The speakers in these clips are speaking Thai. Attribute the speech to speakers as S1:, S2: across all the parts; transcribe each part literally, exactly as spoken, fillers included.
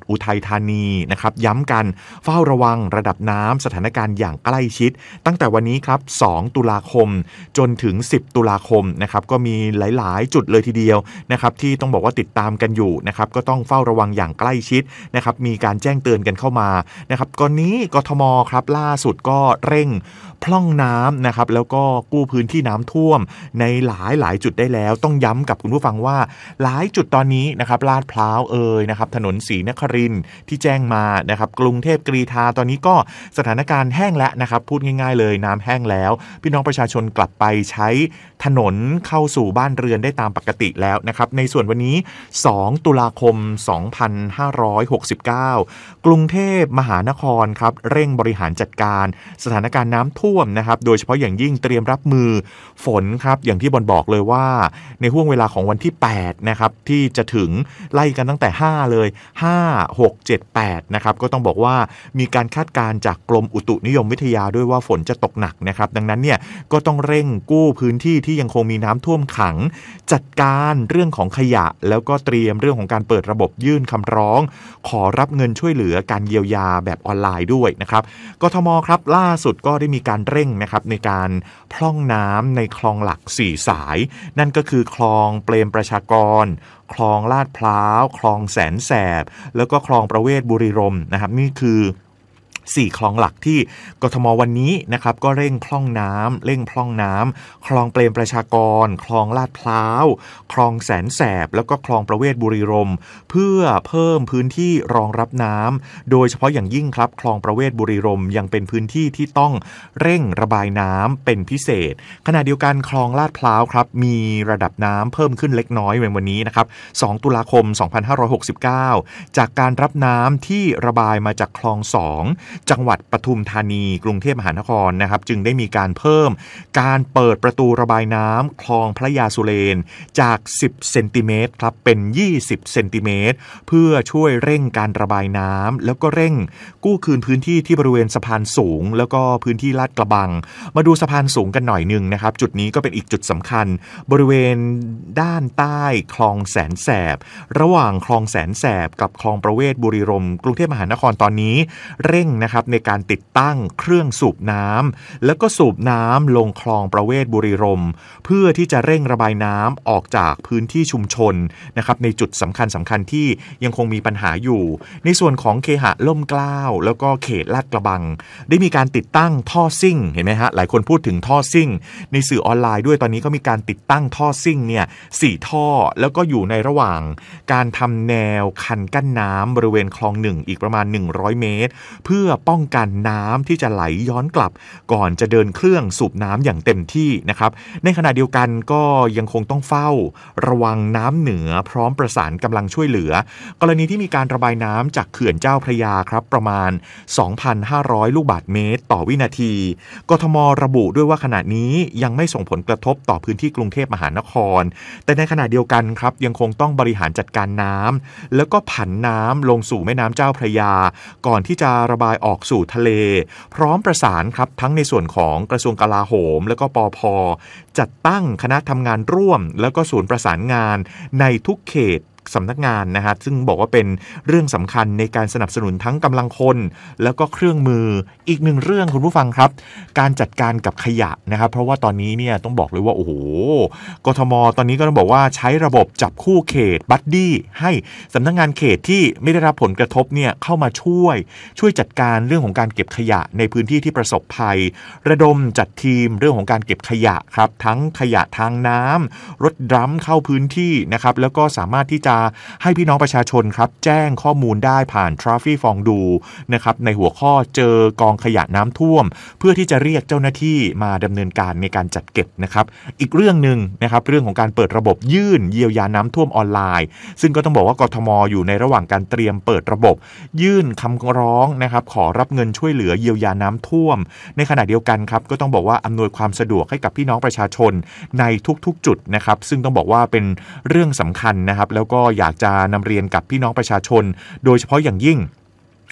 S1: อุทัยธานีนะครับย้ำกันเฝ้าระวังระดับน้ำสถานการณ์อย่างใกล้ชิดตั้งแต่วันนี้ครับสองตุลาคมจนถึงสิบตุลาคมนะครับก็มีหลายๆจุดเลยทีเดียวนะครับที่ต้องบอกว่าติดตามกันอยู่นะครับก็ต้องเฝ้าระวังอย่างใกล้ชิดนะครับมีการแจ้งเตือนกันเข้ามานะครับก่อนนี้กทมครับล่าสุดก็เร่งพร่องน้ำนะครับแล้วก็กู้พื้นที่น้ำท่วมในหลายหลายจุดได้แล้วต้องย้ำกับคุณผู้ฟังว่าหลายจุดตอนนี้นะครับลาดพร้าวเอ่ยนะครับถนนศรีนครินทร์ที่แจ้งมานะครับกรุงเทพกรีฑาตอนนี้ก็สถานการณ์แห้งแล้วนะครับพูดง่ายๆเลยน้ำแห้งแล้วพี่น้องประชาชนกลับไปใช้ถนนเข้าสู่บ้านเรือนได้ตามปกติแล้วนะครับในส่วนวันนี้สองตุลาคมสองพันห้าร้อยหกสิบเก้ากรุงเทพมหานครครับเร่งบริหารจัดการสถานการณ์น้ำท่วมนะครับโดยเฉพาะอย่างยิ่งเตรียมรับมือฝนครับอย่างที่บอลบอกเลยว่าในห่วงเวลาของวันที่แปดนะครับที่จะถึงไล่กันตั้งแต่ห้าเลยห้า หก เจ็ด แปดนะครับก็ต้องบอกว่ามีการคาดการณ์จากกรมอุตุนิยมวิทยาด้วยว่าฝนจะตกหนักนะครับดังนั้นเนี่ยก็ต้องเร่งกู้พื้นที่ที่ยังคงมีน้ำท่วมขังจัดการเรื่องของขยะแล้วก็เตรียมเรื่องของการเปิดระบบยื่นคำร้องขอรับเงินช่วยเหลือการเยียวยาแบบออนไลน์ด้วยนะครับกทมครับล่าสุดก็ได้มีการเร่งนะครับในการพร่องน้ำในคลองหลักสี่สายนั่นก็คือคลองเปรมประชากรคลองลาดพร้าวคลองแสนแสบแล้วก็คลองประเวศบุรีรมย์นะครับนี่คือสี่คลองหลักที่กทมวันนี้นะครับก็เร่งพร่องน้ำเร่งพร่องน้ำคลองเปรมประชากรคลองลาดพร้าวคลองแสนแสบแล้วก็คลองประเวศบุรีรมย์เพื่อเพิ่มพื้นที่รองรับน้ำโดยเฉพาะอย่างยิ่งครับคลองประเวศบุรีรมย์ยังเป็นพื้นที่ที่ต้องเร่งระบายน้ำเป็นพิเศษขณะเดียวกันคลองลาดพร้าวครับมีระดับน้ำเพิ่มขึ้นเล็กน้อยในวันนี้นะครับสองตุลาคมสองพันห้าร้อยหกสิบเก้าจากการรับน้ำที่ระบายมาจากคลองสองจังหวัดปทุมธานีกรุงเทพมหานครนะครับจึงได้มีการเพิ่มการเปิดประตูระบายน้ำคลองพระยาสุเรนจากสิบเซนติเมตรครับเป็นยี่สิบเซนติเมตรเพื่อช่วยเร่งการระบายน้ำแล้วก็เร่งกู้คืนพื้นที่ที่บริเวณสะพานสูงแล้วก็พื้นที่ลาดกระบังมาดูสะพานสูงกันหน่อยนึงนะครับจุดนี้ก็เป็นอีกจุดสำคัญบริเวณด้านใต้คลองแสนแสบระหว่างคลองแสนแสบกับคลองประเวศบุรีรมย์กรุงเทพมหานครตอนนี้เร่งนะครับในการติดตั้งเครื่องสูบน้ำแล้วก็สูบน้ำลงคลองประเวศบุรีรมย์เพื่อที่จะเร่งระบายน้ำออกจากพื้นที่ชุมชนนะครับในจุดสำคัญสำคัญที่ยังคงมีปัญหาอยู่ในส่วนของเคหะล่มเกล้าแล้วก็เขตลาดกระบังได้มีการติดตั้งท่อซิ่งเห็นไหมฮะหลายคนพูดถึงท่อซิ่งในสื่อออนไลน์ด้วยตอนนี้ก็มีการติดตั้งท่อซิ่งเนี่ยสี่ท่อแล้วก็อยู่ในระหว่างการทำแนวคันกั้นน้ำบริเวณคลองหนึ่งอีกประมาณหนึ่งร้อยเมตรเพื่อป้องกันน้ำที่จะไหลย้อนกลับก่อนจะเดินเครื่องสูบน้ำอย่างเต็มที่นะครับในขณะเดียวกันก็ยังคงต้องเฝ้าระวังน้ำเหนือพร้อมประสานกำลังช่วยเหลือกรณีที่มีการระบายน้ำจากเขื่อนเจ้าพระยาครับประมาณ สองพันห้าร้อย ลูกบาศก์เมตรต่อวินาทีกทมระบุด้วยว่าขณะนี้ยังไม่ส่งผลกระทบต่อพื้นที่กรุงเทพมหานครแต่ในขณะเดียวกันครับยังคงต้องบริหารจัดการน้ำแล้วก็ผันน้ำลงสู่แม่น้ำเจ้าพระยาก่อนที่จะระบายออกสู่ทะเลพร้อมประสานครับทั้งในส่วนของกระทรวงกลาโหมแล้วก็ปภ.จัดตั้งคณะทำงานร่วมแล้วก็ศูนย์ประสานงานในทุกเขตสำนักงานนะฮะซึ่งบอกว่าเป็นเรื่องสำคัญในการสนับสนุนทั้งกำลังคนแล้วก็เครื่องมืออีกหนึ่งเรื่องคุณผู้ฟังครับการจัดการกับขยะนะครับเพราะว่าตอนนี้เนี่ยต้องบอกเลยว่าโอ้โหกทมตอนนี้ก็ต้องบอกว่าใช้ระบบจับคู่เขตบัดดี้ให้สำนักงานเขตที่ไม่ได้รับผลกระทบเนี่ยเข้ามาช่วยช่วยจัดการเรื่องของการเก็บขยะในพื้นที่ที่ประสบภัยระดมจัดทีมเรื่องของการเก็บขยะครับทั้งขยะทางน้ำรถดรัมเข้าพื้นที่นะครับแล้วก็สามารถที่จะให้พี่น้องประชาชนครับแจ้งข้อมูลได้ผ่าน Traffic ฟองดูนะครับในหัวข้อเจอกองขยะน้ำท่วมเพื่อที่จะเรียกเจ้าหน้าที่มาดำเนินการในการจัดเก็บนะครับอีกเรื่องนึงนะครับเรื่องของการเปิดระบบยื่นเยียวยาน้ำท่วมออนไลน์ซึ่งก็ต้องบอกว่ากทมอยู่ในระหว่างการเตรียมเปิดระบบยื่นคำร้องนะครับขอรับเงินช่วยเหลือเยียวยาน้ำท่วมในขณะเดียวกันครับก็ต้องบอกว่าอำนวยความสะดวกให้กับพี่น้องประชาชนในทุกๆจุดนะครับซึ่งต้องบอกว่าเป็นเรื่องสำคัญนะครับแล้วก็อยากจะนำเรียนกับพี่น้องประชาชนโดยเฉพาะอย่างยิ่ง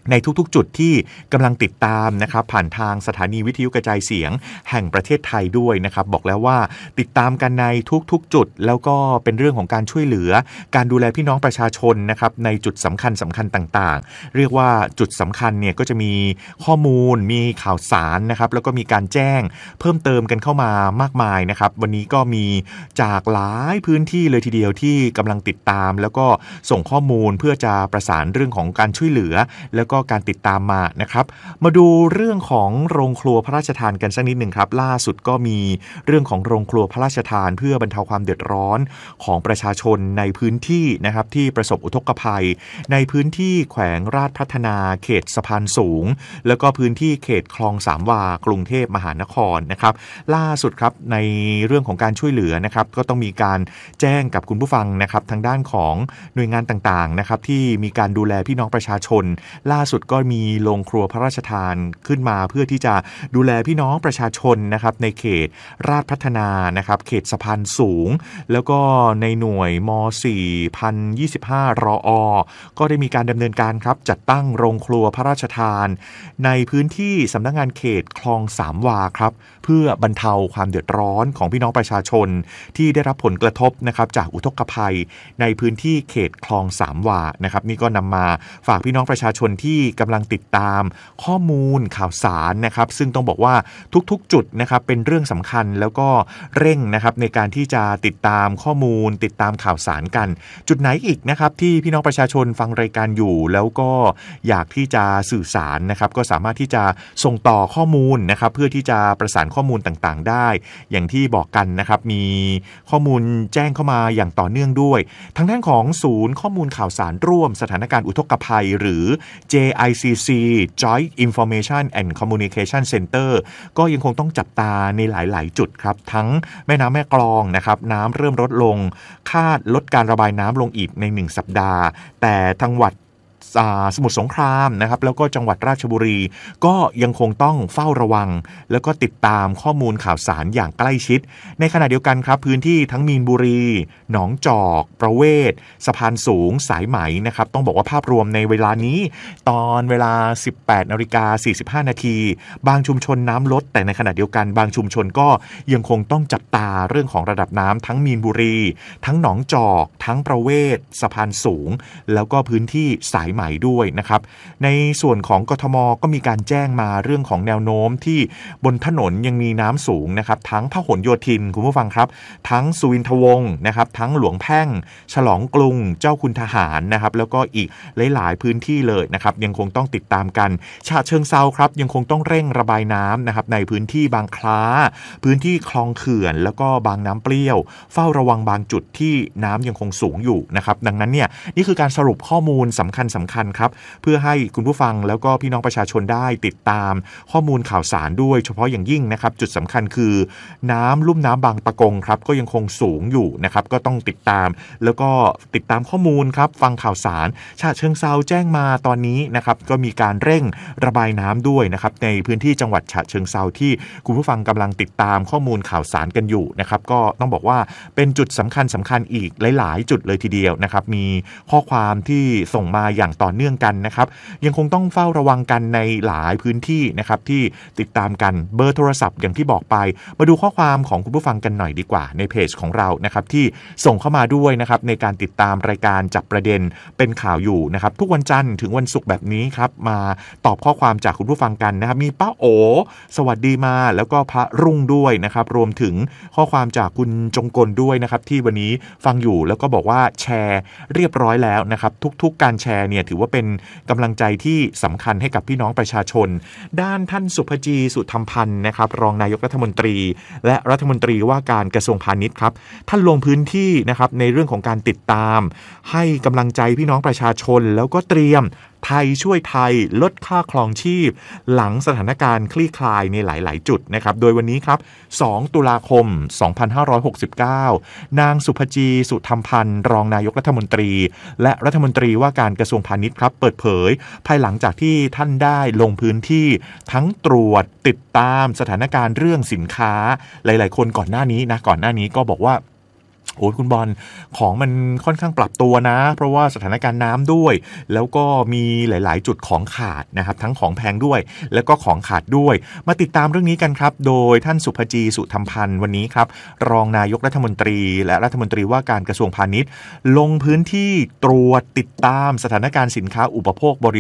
S1: ในทุกๆจุดที่กำลังติดตามนะครับผ่านทางสถานีวิทยุกระจายเสียงแห่งประเทศไทยด้วยนะครับบอกแล้วว่าติดตามกันในทุกๆจุดแล้วก็เป็นเรื่องของการช่วยเหลือการดูแลพี่น้องประชาชนนะครับในจุดสำคัญสำคัญต่างๆเรียกว่าจุดสำคัญเนี่ยก็จะมีข้อมูลมีข่าวสารนะครับแล้วก็มีการแจ้งเพิ่มเติมกันเข้ามามากมายนะครับวันนี้ก็มีจากหลายพื้นที่เลยทีเดียวที่กำลังติดตามแล้วก็ส่งข้อมูลเพื่อจะประสานเรื่องของการช่วยเหลือแล้วก็การติดตามมานะครับมาดูเรื่องของโรงครัวพระราชทานกันสักนิดหนึ่งครับล่าสุดก็มีเรื่องของโรงครัวพระราชทานเพื่อบรรเทาความเดือดร้อนของประชาชนในพื้นที่นะครับที่ประสบอุทกภัยในพื้นที่แขวงราชพัฒนาเขตสะพานสูงแล้วก็พื้นที่เขตคลองสามวากรุงเทพมหานครนะครับล่าสุดครับในเรื่องของการช่วยเหลือนะครับก็ต้องมีการแจ้งกับคุณผู้ฟังนะครับทางด้านของหน่วยงานต่างๆนะครับที่มีการดูแลพี่น้องประชาชนล่าสุดก็มีโรงครัวพระราชทานขึ้นมาเพื่อที่จะดูแลพี่น้องประชาชนนะครับในเขตราชพัฒนานะครับเขตสะพานสูงแล้วก็ในหน่วยม สี่พันยี่สิบห้า รอ ก็ได้มีการดำเนินการครับจัดตั้งโรงครัวพระราชทานในพื้นที่สำนักงานเขตคลองสามวาครับเพื่อบรรเทาความเดือดร้อนของพี่น้องประชาชนที่ได้รับผลกระทบนะครับจากอุทกภัยในพื้นที่เขตคลองสามวานะครับนี่ก็นำมาฝากพี่น้องประชาชนที่กำลังติดตามข้อมูลข่าวสารนะครับซึ่งต้องบอกว่าทุกๆจุดนะครับเป็นเรื่องสำคัญแล้วก็เร่งนะครับในการที่จะติดตามข้อมูลติดตามข่าวสารกันจุดไหนอีกนะครับที่พี่น้องประชาชนฟังรายการอยู่แล้วก็อยากที่จะสื่อสารนะครับก็สามารถที่จะส่งต่อข้อมูลนะครับเพื่อที่จะประสานข้อมูลต่างๆได้อย่างที่บอกกันนะครับมีข้อมูลแจ้งเข้ามาอย่างต่อเนื่องด้วยทางด้านของศูนย์ข้อมูลข่าวสารร่วมสถานการณ์อุทกภัยหรือ เจ ไอ ซี ซี Joint Information and Communication Center ก็ยังคงต้องจับตาในหลายๆจุดครับทั้งแม่น้ำแม่กลองนะครับน้ำเริ่มลดลงคาดลดการระบายน้ำลงอีกในหนึ่งสัปดาห์แต่จังหวัดสมุทรสงครามนะครับแล้วก็จังหวัดราชบุรีก็ยังคงต้องเฝ้าระวังแล้วก็ติดตามข้อมูลข่าวสารอย่างใกล้ชิดในขณะเดียวกันครับพื้นที่ทั้งมีนบุรีหนองจอกประเวศสะพานสูงสายไหมนะครับต้องบอกว่าภาพรวมในเวลานี้ตอนเวลา สิบแปดนาฬิกาสี่สิบห้านาทีบางชุมชนน้ำลดแต่ในขณะเดียวกันบางชุมชนก็ยังคงต้องจับตาเรื่องของระดับน้ำทั้งมีนบุรีทั้งหนองจอกทั้งประเวศสะพานสูงแล้วก็พื้นที่สายไหมด้วยนะครับในส่วนของกทมก็มีการแจ้งมาเรื่องของแนวโน้มที่บนถนนยังมีน้ำสูงนะครับทั้งพหลโยธินคุณผู้ฟังครับทั้งสุวินทวงศ์นะครับทั้งหลวงแพ่งฉลองกรุงเจ้าคุณทหารนะครับแล้วก็อีกหลายๆพื้นที่เลยนะครับยังคงต้องติดตามกันฉะเชิงเทราครับยังคงต้องเร่งระบายน้ำนะครับในพื้นที่บางคล้าพื้นที่คลองเขื่อนแล้วก็บางน้ำเปรี้ยวเฝ้าระวังบางจุดที่น้ำยังคงสูงอยู่นะครับดังนั้นเนี่ยนี่คือการสรุปข้อมูลสำคัญสำคัญครับเพื่อให้คุณผู้ฟังแล้วก็พี่น้องประชาชนได้ติดตามข้อมูลข่าวสารด้วยเฉพาะอย่างยิ่งนะครับจุดสำคัญคือน้ำลุ่มน้ำบางปะกงครับก็ยังคงสูงอยู่นะครับก็ต้องติดตามแล้วก็ติดตามข้อมูลครับฟังข่าวสารฉะเชิงเทราแจ้งมาตอนนี้นะครับก็มีการเร่งระบายน้ำด้วยนะครับในพื้นที่จังหวัดฉะเชิงเทราที่คุณผู้ฟังกำลังติดตามข้อมูลข่าวสารกันอยู่นะครับก็ต้องบอกว่าเป็นจุดสำคัญสำคัญอีกหลายๆจุดเลยทีเดียวนะครับมีข้อความที่ส่งมาอย่างต่อเนื่องกันนะครับยังคงต้องเฝ้าระวังกันในหลายพื้นที่นะครับที่ติดตามกันเบอร์โทรศัพท์อย่างที่บอกไปมาดูข้อความของคุณผู้ฟังกันหน่อยดีกว่าในเพจของเรานะครับที่ส่งเข้ามาด้วยนะครับในการติดตามรายการจับประเด็นเป็นข่าวอยู่นะครับทุกวันจันทร์ถึงวันศุกร์แบบนี้ครับมาตอบข้อความจากคุณผู้ฟังกันนะครับมีป้าโอสวัสดีมาแล้วก็พระรุ่งด้วยนะครับรวมถึงข้อความจากคุณจงกลด้วยนะครับที่วันนี้ฟังอยู่แล้วก็บอกว่าแชร์เรียบร้อยแล้วนะครับทุกๆการแชร์เนี่ยถือว่าเป็นกำลังใจที่สำคัญให้กับพี่น้องประชาชนด้านท่านสุภจีสุธรรมพันธ์นะครับรองนายกรัฐมนตรีและรัฐมนตรีว่าการกระทรวงพาณิชย์ครับท่านลงพื้นที่นะครับในเรื่องของการติดตามให้กำลังใจพี่น้องประชาชนแล้วก็เตรียมไทยช่วยไทยลดค่าครองชีพหลังสถานการณ์คลี่คลายในหลายๆจุดนะครับโดยวันนี้ครับสองตุลาคมสองพันห้าร้อยหกสิบเก้านางสุภจีสุธรรมพันธ์รองนายกรัฐมนตรีและรัฐมนตรีว่าการกระทรวงพาณิชย์ครับเปิดเผยภายหลังจากที่ท่านได้ลงพื้นที่ทั้งตรวจติดตามสถานการณ์เรื่องสินค้าหลายๆคนก่อนหน้านี้นะก่อนหน้านี้ก็บอกว่าโอ้คุณบอลของมันค่อนข้างปรับตัวนะเพราะว่าสถานการณ์น้ำด้วยแล้วก็มีหลายๆจุดของขาดนะครับทั้งของแพงด้วยแล้วก็ของขาดด้วยมาติดตามเรื่องนี้กันครับโดยท่านสุภจีสุธรรมพันธ์วันนี้ครับรองนายกรัฐมนตรีและรัฐมนตรีว่าการกระทรวงพาณิชย์ลงพื้นที่ตรวจติดตามสถานการณ์สินค้าอุปโภคบริ